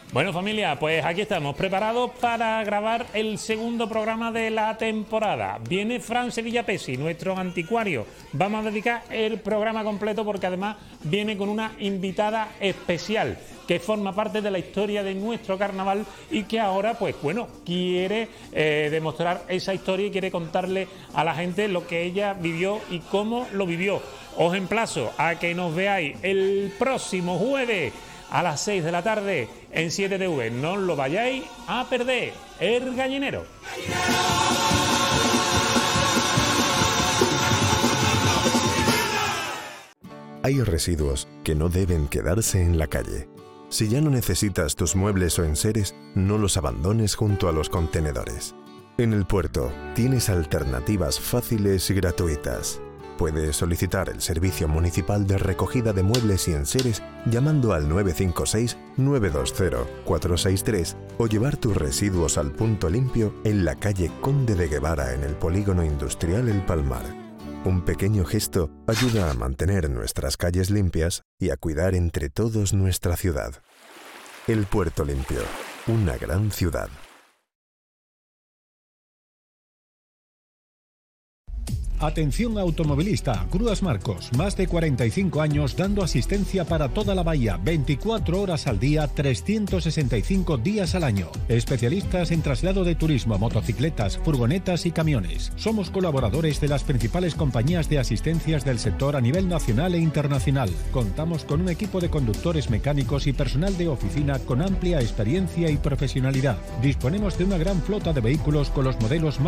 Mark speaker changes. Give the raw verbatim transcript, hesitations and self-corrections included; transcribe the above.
Speaker 1: Bueno, familia, pues aquí estamos preparados para grabar el segundo programa de la temporada. Viene Fran Sevilla Pesi, nuestro anticuario. Vamos a dedicar el programa completo porque además viene con una invitada especial que forma parte de la historia de nuestro carnaval y que ahora, pues bueno, quiere eh, demostrar esa historia y quiere contarle a la gente lo que ella vivió y cómo lo vivió. Os emplazo a que nos veáis el próximo jueves a las seis de la tarde en siete T V. No os lo vayáis a perder. El Gallinero.
Speaker 2: Hay residuos que no deben quedarse en la calle. Si ya no necesitas tus muebles o enseres, no los abandones junto a los contenedores. En el puerto tienes alternativas fáciles y gratuitas. Puedes solicitar el servicio municipal de recogida de muebles y enseres llamando al nueve cinco seis, nueve dos cero, cuatro seis tres o llevar tus residuos al punto limpio en la calle Conde de Guevara en el Polígono Industrial El Palmar. Un pequeño gesto ayuda a mantener nuestras calles limpias y a cuidar entre todos nuestra ciudad. El Puerto Limpio, una gran ciudad.
Speaker 3: Atención automovilista, Grúas Marcos, más de cuarenta y cinco años dando asistencia para toda la bahía, veinticuatro horas al día, trescientos sesenta y cinco días al año. Especialistas en traslado de turismo, motocicletas, furgonetas y camiones. Somos colaboradores de las principales compañías de asistencias del sector a nivel nacional e internacional. Contamos con un equipo de conductores mecánicos y personal de oficina con amplia experiencia y profesionalidad. Disponemos de una gran flota de vehículos con los modelos más